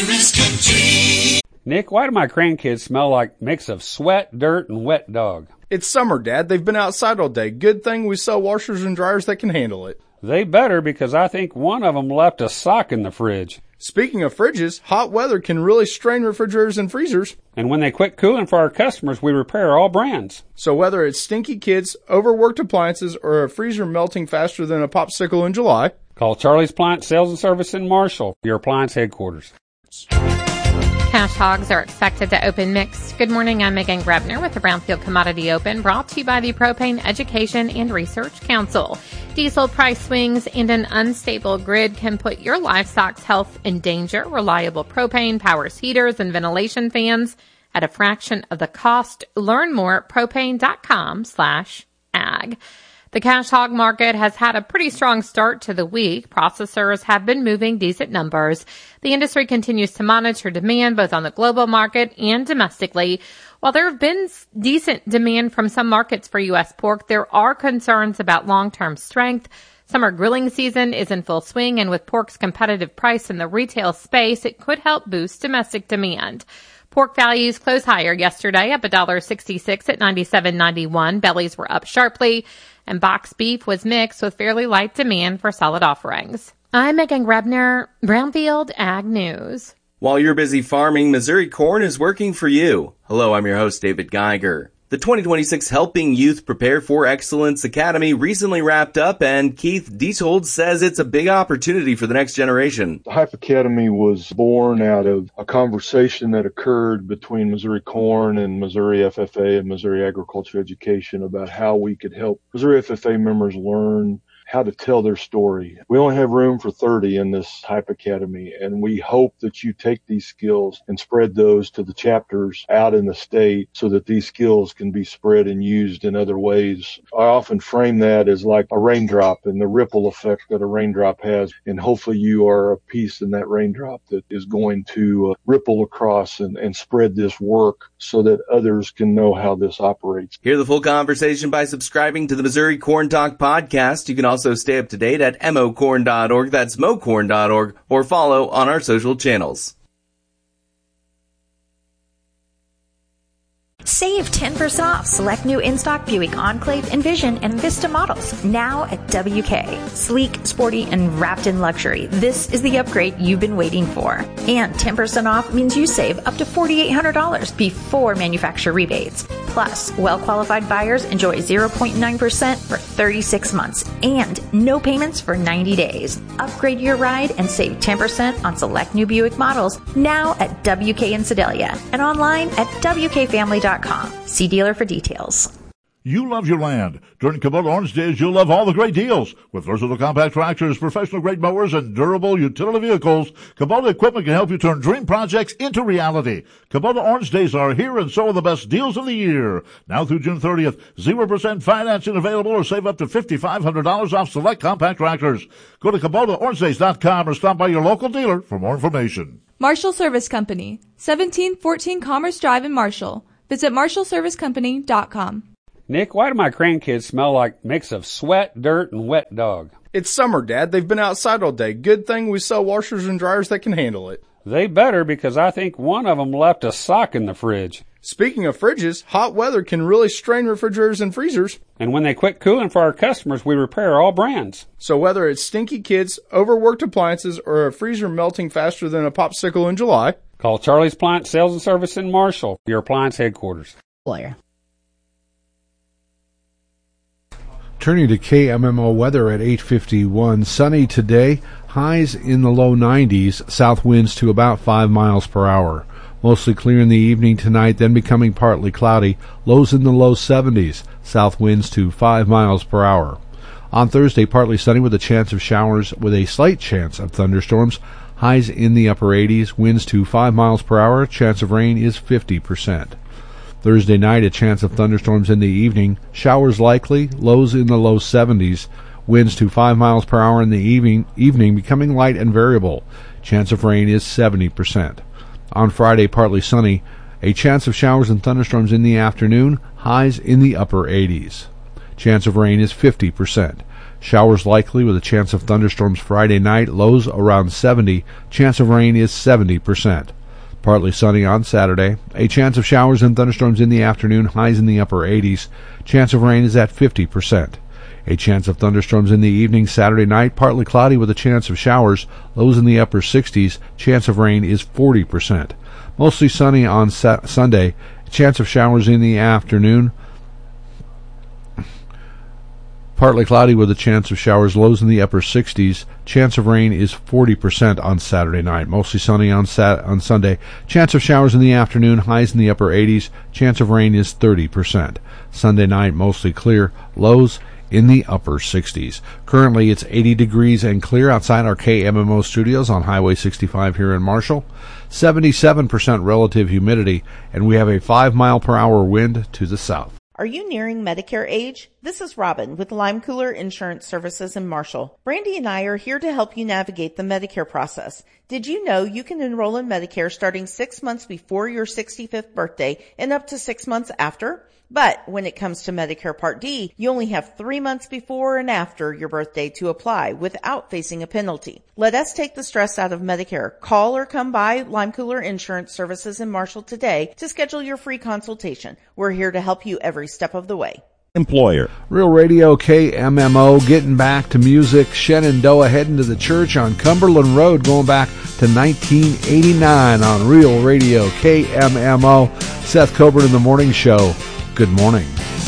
Nick, why do my grandkids smell like a mix of sweat, dirt, and wet dog? It's summer, Dad. They've been outside all day. Good thing we sell washers and dryers that can handle it. They better, because I think one of them left a sock in the fridge. Speaking of fridges, hot weather can really strain refrigerators and freezers. And when they quit cooling for our customers, we repair all brands. So whether it's stinky kids, overworked appliances, or a freezer melting faster than a popsicle in July, call Charlie's Appliance Sales and Service in Marshall, your appliance headquarters. Cash hogs are expected to open mixed. Good morning, I'm Megan Grebner with the Brownfield Commodity Open, brought to you by the Propane Education and Research Council. Diesel price swings and an unstable grid can put your livestock's health in danger. Reliable propane powers heaters and ventilation fans at a fraction of the cost. Learn more at propane.com/ag. The cash hog market has had a pretty strong start to the week. Processors have been moving decent numbers. The industry continues to monitor demand both on the global market and domestically. While there have been decent demand from some markets for U.S. pork, there are concerns about long-term strength. Summer grilling season is in full swing, and with pork's competitive price in the retail space, it could help boost domestic demand. Pork values closed higher yesterday, up $1.66 at $97.91. Bellies were up sharply, and boxed beef was mixed with fairly light demand for solid offerings. I'm Megan Grebner, Brownfield Ag News. While you're busy farming, Missouri Corn is working for you. Hello, I'm your host, David Geiger. The 2026 Helping Youth Prepare for Excellence Academy recently wrapped up, and Keith Dieshold says it's a big opportunity for the next generation. The HYPE Academy was born out of a conversation that occurred between Missouri Corn and Missouri FFA and Missouri Agriculture Education about how we could help Missouri FFA members learn how to tell their story. We only have room for 30 in this HYPE Academy, and we hope that you take these skills and spread those to the chapters out in the state so that these skills can be spread and used in other ways. I often frame that as like a raindrop and the ripple effect that a raindrop has, and hopefully you are a piece in that raindrop that is going to ripple across and spread this work so that others can know how this operates. Hear the full conversation by subscribing to the Missouri Corn Talk podcast. You can also stay up to date at mocorn.org, that's mocorn.org, or follow on our social channels. Save 10% off select new in-stock Buick Enclave, Envision, and Vista models now at WK. Sleek, sporty, and wrapped in luxury. This is the upgrade you've been waiting for. And 10% off means you save up to $4,800 before manufacturer rebates. Plus, well-qualified buyers enjoy 0.9% for 36 months and no payments for 90 days. Upgrade your ride and save 10% on select new Buick models now at WK in Sedalia and online at WKFamily.com. See dealer for details. You love your land. During Kubota Orange Days, you'll love all the great deals. With versatile compact tractors, professional-grade mowers, and durable utility vehicles, Kubota equipment can help you turn dream projects into reality. Kubota Orange Days are here, and so are the best deals of the year. Now through June 30th, 0% financing available, or save up to $5,500 off select compact tractors. Go to KubotaOrangeDays.com or stop by your local dealer for more information. Marshall Service Company, 1714 Commerce Drive in Marshall. Visit MarshallServiceCompany.com. Nick, why do my grandkids smell like a mix of sweat, dirt, and wet dog? It's summer, Dad. They've been outside all day. Good thing we sell washers and dryers that can handle it. They better, because I think one of them left a sock in the fridge. Speaking of fridges, hot weather can really strain refrigerators and freezers. And when they quit cooling for our customers, we repair all brands. So whether it's stinky kids, overworked appliances, or a freezer melting faster than a popsicle in July, call Charlie's Appliance Sales and Service in Marshall, your appliance headquarters. Lawyer. Turning to KMMO weather at 8:51. Sunny today, highs in the low 90s, south winds to about 5 miles per hour. Mostly clear in the evening tonight, then becoming partly cloudy, lows in the low 70s, south winds to 5 miles per hour. On Thursday, partly sunny with a chance of showers with a slight chance of thunderstorms, highs in the upper 80s, winds to 5 miles per hour, chance of rain is 50%. Thursday night, a chance of thunderstorms in the evening, showers likely, lows in the low 70s, winds to 5 miles per hour in the evening becoming light and variable. Chance of rain is 70%. On Friday, partly sunny, a chance of showers and thunderstorms in the afternoon, highs in the upper 80s. Chance of rain is 50%. Showers likely with a chance of thunderstorms Friday night. Lows around 70. Chance of rain is 70%. Partly sunny on Saturday. A chance of showers and thunderstorms in the afternoon. Highs in the upper 80s. Chance of rain is at 50%. A chance of thunderstorms in the evening Saturday night. Partly cloudy with a chance of showers. Lows in the upper 60s. Chance of rain is 40%. Mostly sunny on Sunday. Chance of showers in the afternoon. Partly cloudy with a chance of showers. Lows in the upper 60s. Chance of rain is 40% on Saturday night. Mostly sunny on Sunday. Chance of showers in the afternoon. Highs in the upper 80s. Chance of rain is 30%. Sunday night mostly clear. Lows in the upper 60s. Currently it's 80 degrees and clear outside our KMMO studios on Highway 65 here in Marshall. 77% relative humidity, and we have a 5-mile-per-hour wind to the south. Are you nearing Medicare age? This is Robin with Lime Cooler Insurance Services in Marshall. Brandy and I are here to help you navigate the Medicare process. Did you know you can enroll in Medicare starting 6 months before your 65th birthday and up to 6 months after? But when it comes to Medicare Part D, you only have 3 months before and after your birthday to apply without facing a penalty. Let us take the stress out of Medicare. Call or come by Lime Cooler Insurance Services in Marshall today to schedule your free consultation. We're here to help you every step of the way. Employer. Real Radio KMMO, getting back to music. Shenandoah heading to the church on Cumberland Road, going back to 1989 on Real Radio KMMO. Seth Coburn in the Morning Show. Good morning.